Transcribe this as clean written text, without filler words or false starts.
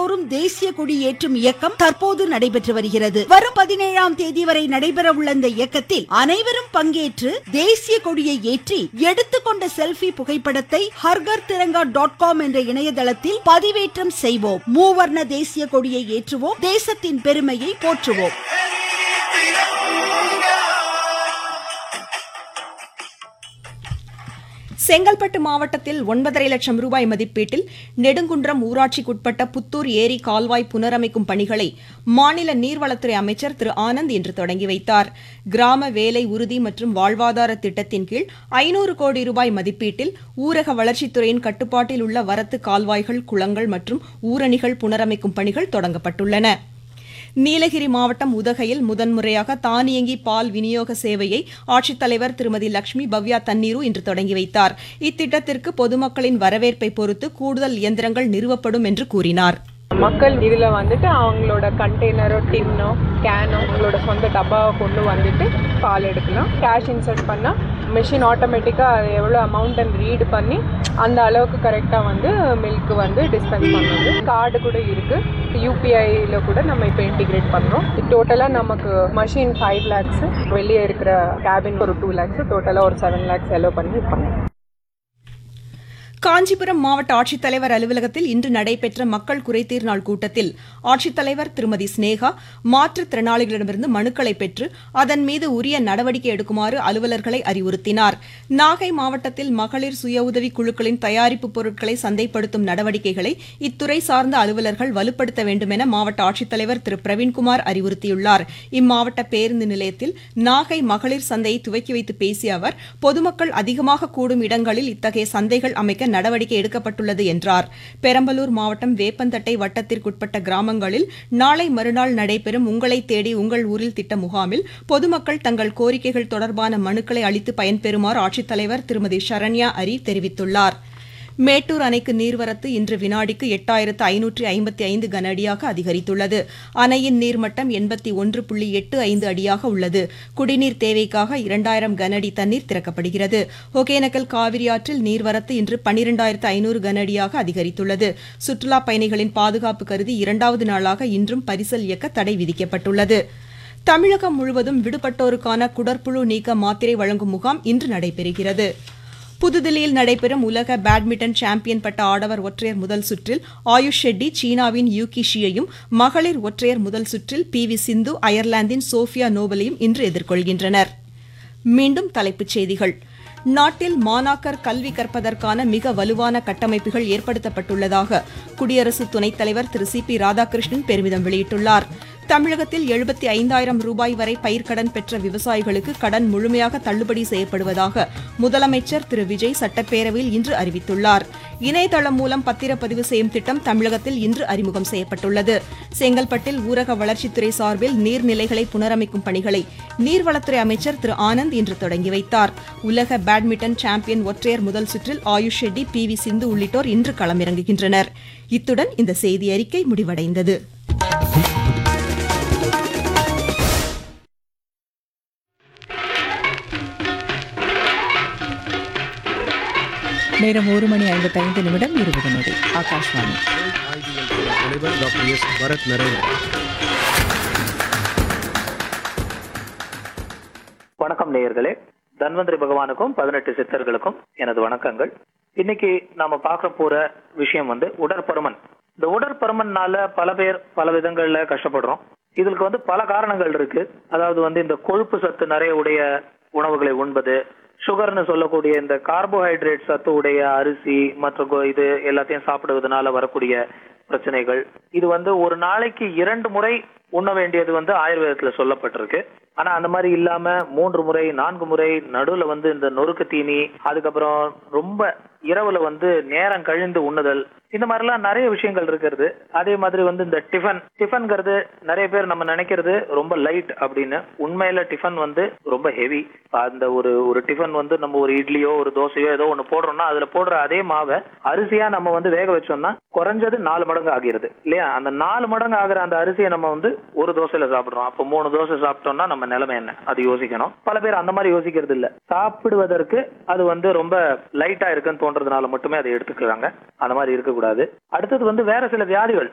இல்லந்தோறும் தேசிய கொடி ஏற்றும் இயக்கம் தற்போது நடைபெற்று வருகிறது. வரும் 17ஆம் தேதி வரை நடைபெற உள்ள இந்த இயக்கத்தில் அனைவரும் பங்கேற்று தேசிய கொடியை ஏற்றி எடுத்துக்கொண்ட செல்ஃபி புகைப்படத்தை harghar-tiranga.com என்ற இணையதளத்தில் பதிவேற்றம் செய்வோம். மூவர்ண தேசிய கொடியை ஏற்றுவோம், தேசத்தின் பெருமையை போற்றுவோம். செங்கல்பட்டு மாவட்டத்தில் 9.5 லட்சம் ரூபாய் மதிப்பீட்டில் நெடுங்குன்றம் ஊராட்சிக்குட்பட்ட புத்தூர் ஏரி கால்வாய் புனரமைக்கும் பணிகளை மாநில நீர்வளத்துறை அமைச்சர் திரு ஆனந்த் இன்று தொடங்கி வைத்தார். கிராம வேலை உறுதி மற்றும் வாழ்வாதார திட்டத்தின் கீழ் 500 கோடி ரூபாய் மதிப்பீட்டில் ஊரக வளர்ச்சித்துறையின் கட்டுப்பாட்டில் உள்ள வரத்து கால்வாய்கள், குளங்கள் மற்றும் ஊரணிகள் புனரமைக்கும் பணிகள் தொடங்கப்பட்டுள்ளன. நீலகிரி மாவட்டம் உதகையில் முதன்முறையாக தானியங்கி பால் விநியோக சேவையை ஆட்சித்தலைவர் திருமதி லட்சுமி பவ்யா தண்ணீரு இன்று தொடங்கி வைத்தார். இத்திட்டத்திற்கு பொதுமக்களின் வரவேற்பை பொறுத்து கூடுதல் இயந்திரங்கள் நிறுவப்படும் என்று கூறினார். மக்கள் இதில் வந்துட்டு அவங்களோட கண்டெய்னரோ டின்னோ கேனோ அவங்களோட சொந்த டப்பாவை கொண்டு வந்துட்டு பால் எடுக்கலாம். கேஷ் இன்சர்ட் பண்ணால் மிஷின் ஆட்டோமேட்டிக்காக அது எவ்வளோ அமௌண்ட்னு ரீடு பண்ணி அந்த அளவுக்கு கரெக்டாக வந்து மில்க் வந்து டிஸ்பென்ஸ் பண்ணுறது. கார்டு கூட இருக்குது. யூபிஐயில் கூட நம்ம இப்போ இன்டிகிரேட் பண்ணுறோம். டோட்டலாக நமக்கு மஷின் 5 lakhs, வெளியே இருக்கிற கேபின் ஒரு 2 lakhs, டோட்டலாக ஒரு 7 lakhs செலவு பண்ணி பண்ணோம். காஞ்சிபுரம் மாவட்ட ஆட்சித்தலைவர் அலுவலகத்தில் இன்று நடைபெற்ற மக்கள் குறைதீர் நாள் கூட்டத்தில் ஆட்சித்தலைவர் திருமதி ஸ்னேகா மாற்றுத்திறனாளிகளிடமிருந்து மனுக்களை பெற்று அதன் மீது உரிய நடவடிக்கை எடுக்குமாறு அலுவலர்களை அறிவுறுத்தினார். நாகை மாவட்டத்தில் மகளிர் சுய உதவி குழுக்களின் தயாரிப்பு பொருட்களை சந்தைப்படுத்தும் நடவடிக்கைகளை இத்துறை சார்ந்த அலுவலர்கள் வலுப்படுத்த வேண்டும் என மாவட்ட ஆட்சித்தலைவர் திரு பிரவீன்குமார் அறிவுறுத்தியுள்ளார். இம்மாவட்ட பேருந்து நிலையத்தில் நாகை மகளிர் சந்தையை துவக்கி வைத்து பேசிய அவர், பொதுமக்கள் அதிகமாக கூடும் இடங்களில் இத்தகைய சந்தைகள் அமைக்க நடவடிக்கை எடுக்கப்பட்டுள்ளது என்றார். பெரம்பலூர் மாவட்டம் வேப்பந்தட்டை வட்டத்திற்குட்பட்ட கிராமங்களில் நாளை மறுநாள் நடைபெறும் உங்களை தேடி உங்கள் ஊரில் திட்ட முகாமில் பொதுமக்கள் தங்கள் கோரிக்கைகள் தொடர்பான மனுக்களை அளித்து பயன்பெறுமாறு ஆட்சித்தலைவர் திருமதி சரண்யா அரி தெரிவித்துள்ளார். மேட்டூர் அணைக்கு நீர்வரத்து இன்று வினாடிக்கு 8555 கன அடியாக அதிகரித்துள்ளது. அணையின் நீர்மட்டம் 81.85 அடியாக உள்ளது. குடிநீர் தேவைக்காக 2000 கன அடி தண்ணீர் திறக்கப்படுகிறது. ஒகேனக்கல் காவிரி ஆற்றில் நீர்வரத்து இன்று 12500 கன அடியாக அதிகரித்துள்ளது. சுற்றுலா பயணிகளின் பாதுகாப்பு கருதி 2வது நாளாக இன்றும் பரிசல் இயக்க தடை விதிக்கப்பட்டுள்ளது. தமிழகம் முழுவதும் விடுபட்டோருக்கான குடற்புழு நீக்க மாத்திரை வழங்கும் முகாம் இன்று நடைபெறுகிறது. புதுதில்லியில் நடைபெறும் உலக பேட்மிண்டன் சாம்பியன் பட்ட ஆடவர் ஒற்றையர் முதல் சுற்றில் ஆயுஷ் ஷெட்டி சீனாவின் யூகி ஷியையும், மகளிர் ஒற்றையர் முதல் சுற்றில் PV சிந்து அயர்லாந்தின் சோஃபியா நோபலையும் இன்று எதிர்கொள்கின்றனர். மீண்டும் தலைப்புச் செய்திகள். நாட்டில் மாணாக்கர் கல்வி கற்பதற்கான மிக வலுவான கட்டமைப்புகள் ஏற்படுத்தப்பட்டுள்ளதாக குடியரசு துணைத் தலைவர் திரு CP ராதாகிருஷ்ணன் பெருமிதம் வெளியிட்டுள்ளார். தமிழகத்தில் 75,000 ரூபாய் வரை பயிர்க்கடன் பெற்ற விவசாயிகளுக்கு கடன் முழுமையாக தள்ளுபடி செய்யப்படுவதாக முதலமைச்சர் திரு விஜய் சட்டப்பேரவையில் இன்று அறிவித்துள்ளார். இணையதளம் மூலம் பத்திரப்பதிவு செய்யும் திட்டம் தமிழகத்தில் இன்று அறிமுகம் செய்யப்பட்டுள்ளது. செங்கல்பட்டில் ஊரக வளர்ச்சித்துறை சார்பில் நீர்நிலைகளை புனரமைக்கும் பணிகளை நீர்வளத்துறை அமைச்சர் திரு ஆனந்த் இன்று தொடங்கி வைத்தார். உலக பேட்மிண்டன் சாம்பியன் ஒற்றையர் முதல் சுற்றில் ஆயுஷ் ஷெட்டி PV சிந்து உள்ளிட்டோர் இன்று களமிறங்குகின்றனர். இத்துடன் இந்த செய்தி அறிக்கை முடிவடைந்தது. நேரம் 1:55 ஆகாஷ்வாணி. வணக்கம் நேயர்களே. தன்வந்திரி பகவானுக்கும் 18 சித்தர்களுக்கும் எனது வணக்கங்கள். இன்னைக்கு நாம பார்க்க போற விஷயம் உடற்பருமன். இந்த உடற்பருமன்னால பல பேர் பல விதங்கள்ல கஷ்டப்படுறோம். இதுக்கு பல காரணங்கள் இருக்கு. அதாவது இந்த கொழுப்பு சத்து நிறைய உடைய உணவுகளை உண்பது, சுகர்னு சொல்லக்கூடிய இந்த கார்போஹைட்ரேட் சத்து உடைய அரிசி மற்றும் இது எல்லாத்தையும் சாப்பிடுவதனால வரக்கூடிய பிரச்சனைகள். இது ஒரு நாளைக்கு 2 முறை உண்ண வேண்டியது ஆயுர்வேதத்துல சொல்லப்பட்டிருக்கு. ஆனா அந்த மாதிரி இல்லாம 3 முறை 4 முறை நடுவுல இந்த நொறுக்கு தீனி, அதுக்கப்புறம் ரொம்ப இரவுல நேரம் கழிந்து உண்ணுதல், இந்த மாதிரிலாம் நிறைய விஷயங்கள் இருக்கிறது. அதே மாதிரி இந்த டிஃபன்ங்கிறது நிறைய பேர் நம்ம நினைக்கிறது ரொம்ப லைட் அப்படின்னு. உண்மையில டிஃபன் ரொம்ப ஹெவி. அந்த ஒரு டிஃபன் நம்ம ஒரு இட்லியோ ஒரு தோசையோ ஏதோ ஒண்ணு போடுறோம்னா அதுல போடுற அதே மாவை அரிசியா நம்ம வேக வச்சோம்னா குறைஞ்சது 4 மடங்கு ஆகிறது இல்லையா? அந்த 4 மடங்கு ஆகிற அந்த அரிசியை நம்ம ஒரு தோசையில சாப்பிடுறோம். அப்போ 3 தோசை சாப்பிட்டோம்னா நம்ம நிலைமை என்ன? அது யோசிக்கணும். பல பேர் அந்த மாதிரி யோசிக்கிறது இல்ல. சாப்பிடுவதற்கு அது ரொம்ப லைட்டா இருக்குன்னு தோன்றதுனால மட்டுமே அதை எடுத்துக்கிறாங்க. அந்த மாதிரி இருக்கக்கூடாது. அடுத்தது வேற சில வியாதிகள்,